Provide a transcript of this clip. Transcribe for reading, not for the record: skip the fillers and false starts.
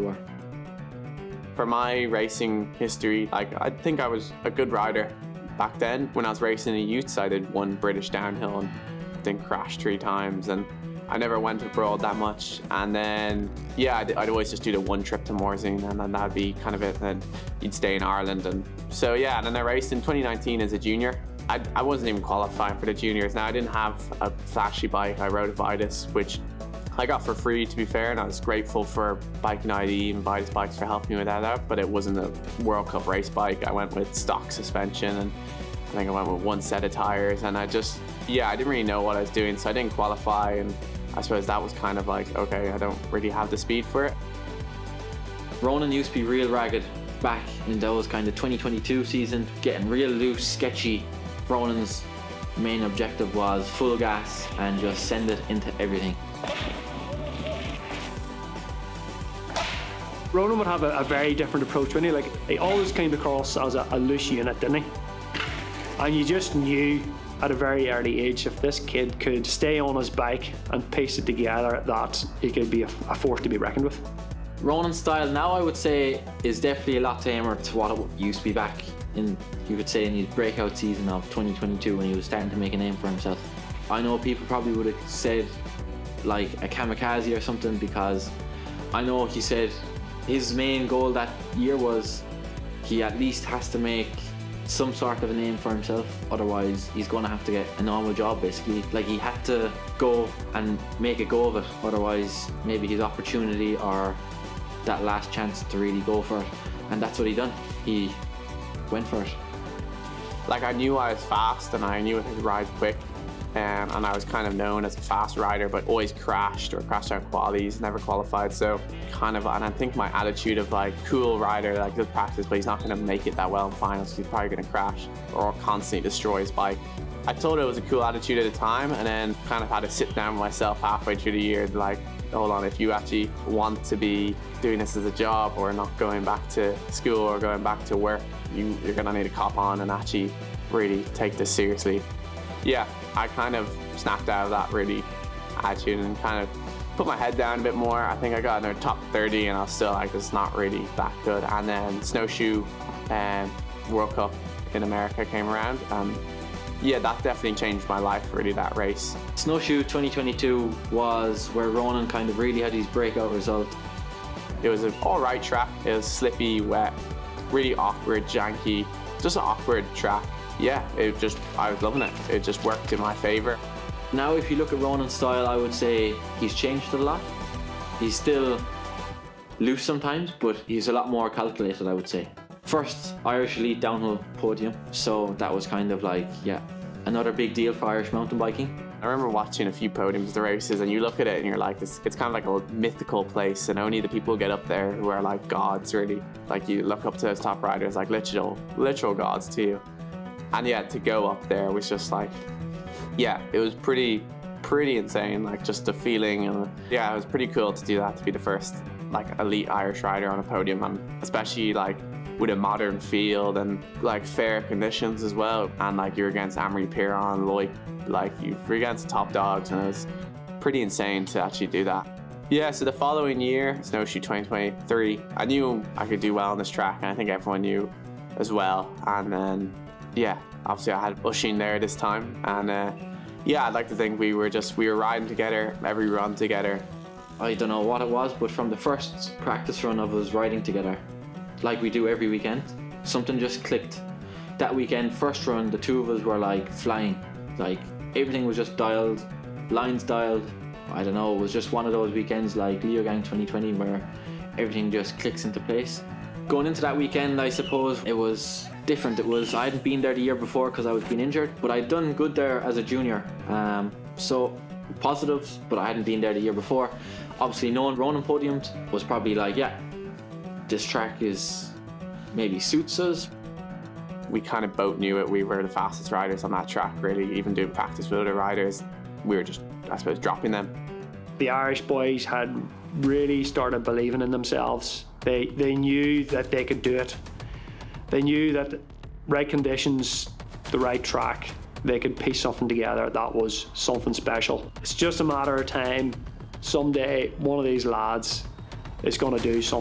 were? For my racing history, I think I was a good rider back then. When I was racing in youths, I did one British downhill and then crashed 3 times, and I never went abroad that much. And then, yeah, I'd always just do the one trip to Morzine, and then that'd be kind of it. And then you'd stay in Ireland, and so yeah. And then I raced in 2019 as a junior. I wasn't even qualifying for the juniors. Now, I didn't have a flashy bike. I rode a Vitus, which I got for free, to be fair, and I was grateful for Biking ID and Vitus Bikes for helping me with that out, but it wasn't a World Cup race bike. I went with stock suspension, and I think I went with 1 set of tires, and I didn't really know what I was doing, so I didn't qualify, and I suppose that was kind of like, okay, I don't really have the speed for it. Ronan used to be real ragged back in those kind of 2022 season, getting real loose, sketchy. Ronan's main objective was full gas and just send it into everything. Ronan would have a very different approach, wouldn't he? Like, he always came across as a loose unit, didn't he? And you just knew at a very early age, if this kid could stay on his bike and piece it together, that he could be a force to be reckoned with. Ronan's style now, I would say, is definitely a lot tamer to what it used to be back in, you could say, in his breakout season of 2022 when he was starting to make a name for himself. I know people probably would have said like a kamikaze or something, because I know he said his main goal that year was he at least has to make some sort of a name for himself, otherwise he's going to have to get a normal job basically. Like, he had to go and make a go of it, otherwise maybe his opportunity or that last chance to really go for it, and that's what he done. He went for it. Like, I knew I was fast and I knew I could ride quick, and I was kind of known as a fast rider, but always crashed out qualities, never qualified. So kind of, and I think my attitude of like, cool rider, like good practice, but he's not going to make it that well in finals, so he's probably going to crash or constantly destroy his bike. I thought it was a cool attitude at the time, and then kind of had to sit down with myself halfway through the year, like, hold on, if you actually want to be doing this as a job or not going back to school or going back to work, you're going to need to cop on and actually really take this seriously. Yeah, I kind of snapped out of that really attitude and kind of put my head down a bit more. I think I got in the top 30 and I was still like, it's not really that good. And then Snowshoe World Cup in America came around. Yeah, that definitely changed my life, really, that race. Snowshoe 2022 was where Ronan kind of really had his breakout result. It was an alright track. It was slippy, wet, really awkward, janky, just an awkward track. Yeah, I was loving it. It just worked in my favor. Now, if you look at Ronan's style, I would say he's changed a lot. He's still loose sometimes, but he's a lot more calculated, I would say. First Irish Elite downhill podium, so that was kind of like, yeah, another big deal for Irish mountain biking. I remember watching a few podiums of the races, and you look at it and you're like, it's kind of like a mythical place, and only the people who get up there who are like gods, really. Like, you look up to those top riders like literal gods to you. And yeah, to go up there was just like, yeah, it was pretty insane, like just the feeling. And yeah, it was pretty cool to do that, to be the first like elite Irish rider on a podium, and especially like with a modern field and like fair conditions as well. And like, you're against Amory Piron, Loic, like you're against top dogs, and it was pretty insane to actually do that. Yeah, so the following year, Snowshoe 2023, I knew I could do well on this track, and I think everyone knew as well. And then, yeah, obviously I had Usheen there this time, and yeah, I'd like to think we were riding together, every run together. I don't know what it was, but from the first practice run of us riding together, like we do every weekend, something just clicked. That weekend, first run, the two of us were like flying. Like, everything was just dialed, lines dialed. I don't know, it was just one of those weekends like Leogang 2020 where everything just clicks into place. Going into that weekend, I suppose it was different. I hadn't been there the year before because I was being injured, but I'd done good there as a junior. So positives, but I hadn't been there the year before. Obviously, knowing Ronan podiumed was probably like, yeah, this track is maybe suits us. We kind of both knew it. We were the fastest riders on that track, really. Even doing practice with other riders, we were just, I suppose, dropping them. The Irish boys had really started believing in themselves. They knew that they could do it. They knew that right conditions, the right track, they could piece something together that was something special. It's just a matter of time. Someday, one of these lads is going to do something